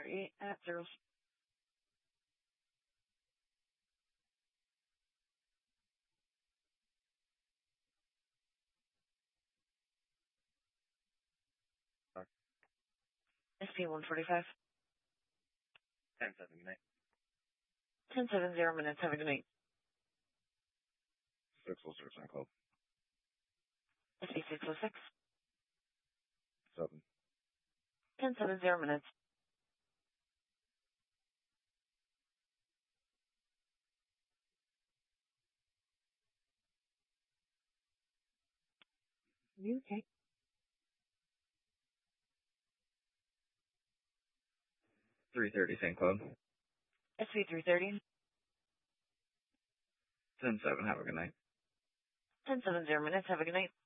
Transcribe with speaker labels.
Speaker 1: 8 at 0. SP 145.
Speaker 2: 10-7, good night.
Speaker 1: 10-7, 0 minutes. Have a good night.
Speaker 2: 606 on club.
Speaker 1: SP 606.
Speaker 2: 7.
Speaker 1: 10-7, 0 minutes. You okay?
Speaker 2: 330 St. Cloud.
Speaker 1: SP 330.
Speaker 2: 10-7, have a good night.
Speaker 1: 10-7, 0 minutes. Have a good night.